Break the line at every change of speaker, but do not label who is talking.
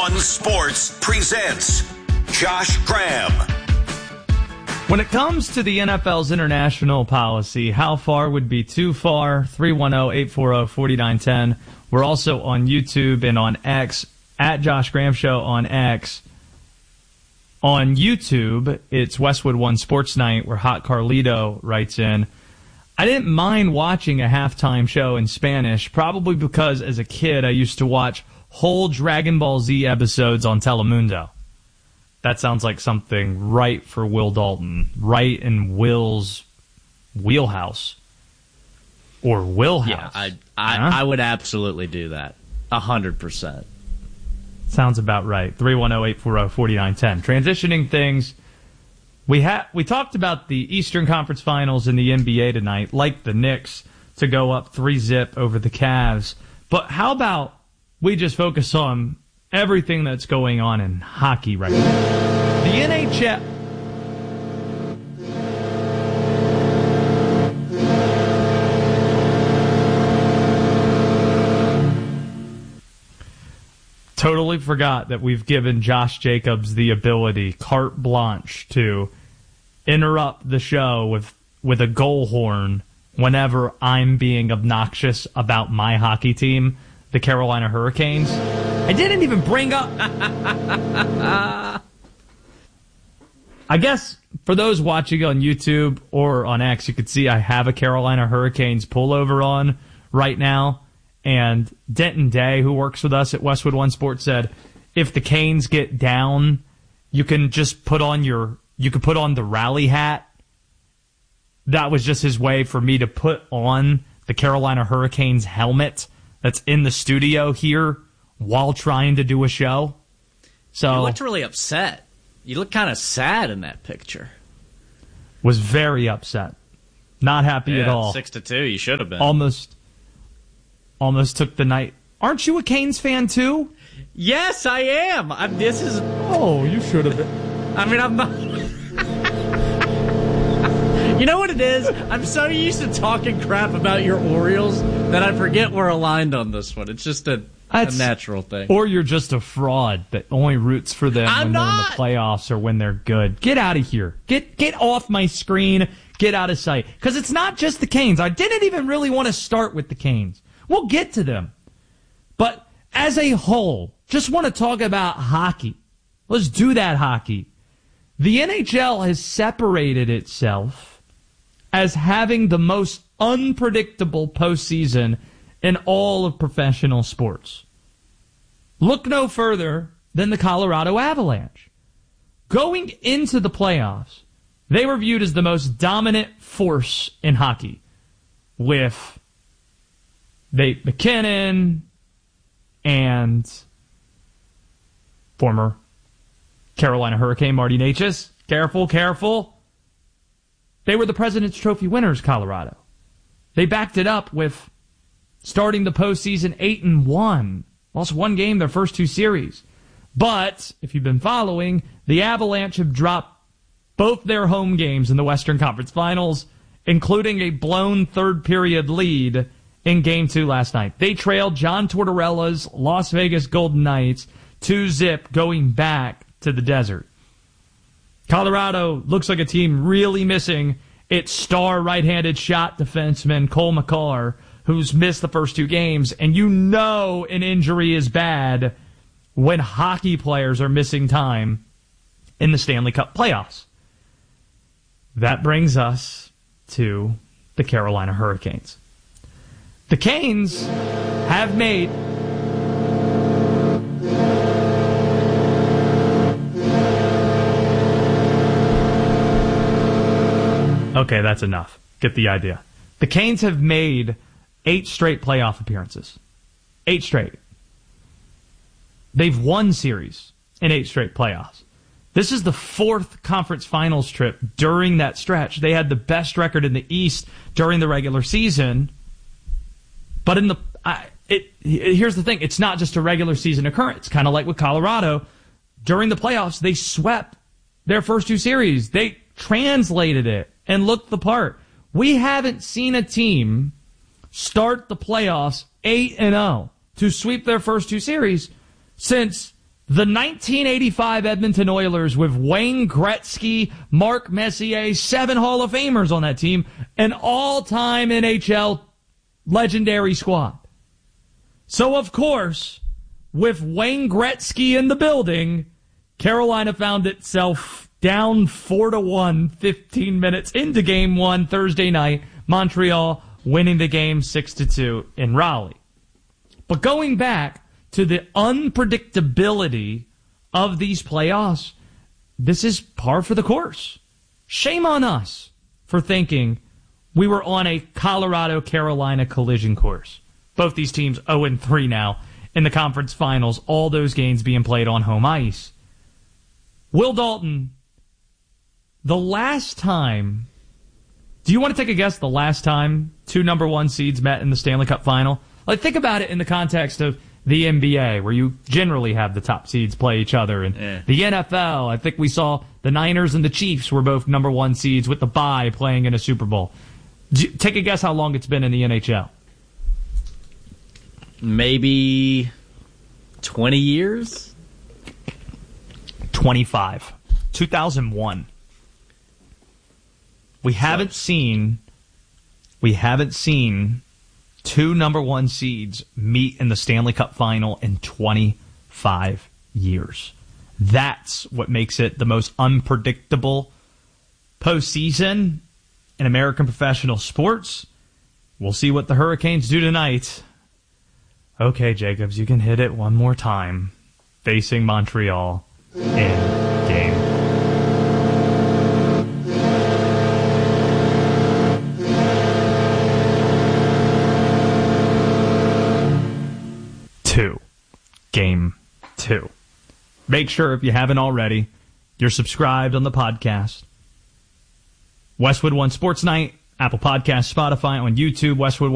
One Sports presents Josh Graham.
When it comes to the NFL's international policy, how far would be too far? 310-840-4910. We're also on YouTube and on X, at Josh Graham Show on X. On YouTube, it's Westwood One Sports Night, where Hot Carlito writes in, I didn't mind watching a halftime show in Spanish, probably because as a kid I used to watch whole Dragon Ball Z episodes on Telemundo. That sounds like something right for Will Dalton, right in Will's wheelhouse. Or Willhouse.
Yeah, I would absolutely do that. 100%.
Sounds about right. 310-840-4910. Transitioning things, we talked about the Eastern Conference Finals in the NBA tonight, like the Knicks to go up 3-0 over the Cavs. But how about we just focus on everything that's going on in hockey right now? The NHL... Totally forgot that we've given Josh Jacobs the ability, carte blanche, to interrupt the show with a goal horn whenever I'm being obnoxious about my hockey team, the Carolina Hurricanes. I didn't even bring up... I guess for those watching on YouTube or on X, you could see I have a Carolina Hurricanes pullover on right now. And Denton Day, who works with us at Westwood One Sports, said, if the Canes get down, you can just put on the rally hat. That was just his way for me to put on the Carolina Hurricanes helmet that's in the studio here while trying to do a show. So
you looked really upset. You look kind of sad in that picture.
Was very upset. Not happy at all.
6-2, you should have been.
Almost took the night. Aren't you a Canes fan too?
Yes, I am.
Oh, you should have been.
I mean, I'm not. You know what it is? I'm so used to talking crap about your Orioles that I forget we're aligned on this one. It's just a natural thing.
Or you're just a fraud that only roots for them when they're in the playoffs or when they're good. Get out of here. Get off my screen. Get out of sight. Because it's not just the Canes. I didn't even really want to start with the Canes. We'll get to them. But as a whole, just want to talk about hockey. Let's do that hockey. The NHL has separated itself as having the most unpredictable postseason in all of professional sports. Look no further than the Colorado Avalanche. Going into the playoffs, they were viewed as the most dominant force in hockey, with Nate McKinnon and former Carolina Hurricane Marty Necas. Careful. They were the President's Trophy winners, Colorado. They backed it up with starting the postseason 8-1. Lost one game their first two series. But, if you've been following, the Avalanche have dropped both their home games in the Western Conference Finals, including a blown third-period lead in Game 2 last night. They trailed John Tortorella's Las Vegas Golden Knights 2-0 going back to the desert. Colorado looks like a team really missing its star right-handed shot defenseman Cole Makar, who's missed the first two games. And you know an injury is bad when hockey players are missing time in the Stanley Cup playoffs. That brings us to the Carolina Hurricanes. The Canes have made Okay, that's enough. Get the idea. The Canes have made 8 straight playoff appearances. 8 straight. They've won series in 8 straight playoffs. This is the 4th conference finals trip during that stretch. They had the best record in the East during the regular season. But here's the thing. It's not just a regular season occurrence. Kind of like with Colorado. During the playoffs, they swept their first 2 series. They translated it and looked the part. We haven't seen a team start the playoffs 8-0 to sweep their first 2 series since The 1985 Edmonton Oilers with Wayne Gretzky, Mark Messier, 7 Hall of Famers on that team, an all-time NHL legendary squad. So, of course, with Wayne Gretzky in the building, Carolina found itself down 4-1, 15 minutes into Game 1 Thursday night, Montreal winning the game 6-2 in Raleigh. But going back to the unpredictability of these playoffs, this is par for the course. Shame on us for thinking we were on a Colorado-Carolina collision course. Both these teams 0-3 now in the conference finals, all those games being played on home ice. Will Dalton, the last time, do you want to take a guess the last time 2 number 1 seeds met in the Stanley Cup final? Like, think about it in the context of the NBA, where you generally have the top seeds play each other. And the NFL, I think we saw the Niners and the Chiefs were both number 1 seeds with the bye playing in a Super Bowl. Take a guess how long it's been in the NHL.
Maybe 20 years?
25. 2001. We haven't seen 2 number 1 seeds meet in the Stanley Cup final in 25 years. That's what makes it the most unpredictable postseason in American professional sports. We'll see what the Hurricanes do tonight. Okay, Jacobs, you can hit it one more time. Facing Montreal in Game 2. Game 2. Make sure, if you haven't already, you're subscribed on the podcast. Westwood One Sports Night, Apple Podcasts, Spotify, on YouTube, Westwood One.